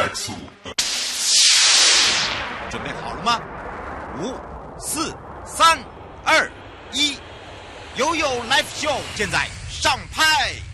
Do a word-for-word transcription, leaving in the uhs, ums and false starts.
X， 准备好了吗？五、四、三、二、一，悠悠 Live Show 现在上拍。